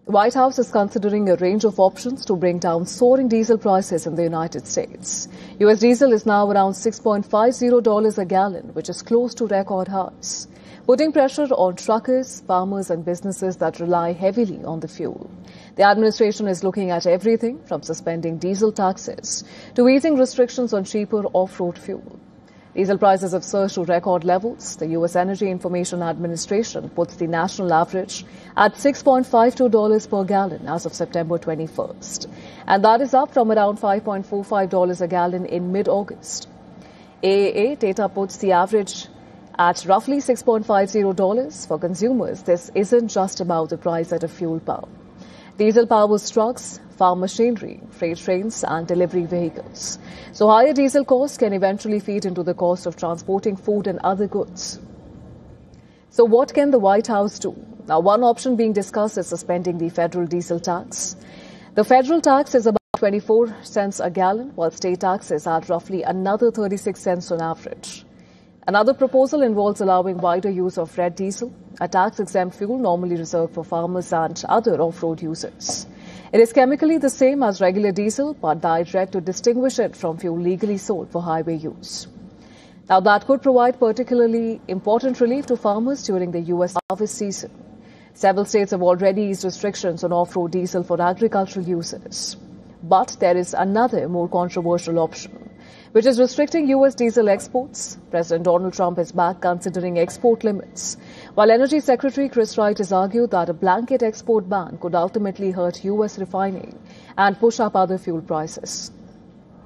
The White House is considering a range of options to bring down soaring diesel prices in the United States. US diesel is now around $6.50 a gallon, which is close to record highs, putting pressure on truckers, farmers and businesses that rely heavily on the fuel. The administration is looking at everything from suspending diesel taxes to easing restrictions on cheaper off-road fuel. Diesel prices have surged to record levels. The U.S. Energy Information Administration puts the national average at $6.52 per gallon as of September 21st. And that is up from around $5.45 a gallon in mid-August. AAA data puts the average at roughly $6.50 for consumers. This isn't just about the price at a fuel pump. Diesel powers trucks, farm machinery, freight trains and delivery vehicles. So higher diesel costs can eventually feed into the cost of transporting food and other goods. So what can the White House do? Now, one option being discussed is suspending the federal diesel tax. The federal tax is about 24 cents a gallon, while state taxes are roughly another 36 cents on average. Another proposal involves allowing wider use of red diesel, a tax-exempt fuel normally reserved for farmers and other off-road users. It is chemically the same as regular diesel, but dyed red to distinguish it from fuel legally sold for highway use. Now, that could provide particularly important relief to farmers during the U.S. harvest season. Several states have already eased restrictions on off-road diesel for agricultural users. But there is another, more controversial option, which is restricting U.S. diesel exports. President Donald Trump is back considering export limits, while Energy Secretary Chris Wright has argued that a blanket export ban could ultimately hurt U.S. refining and push up other fuel prices.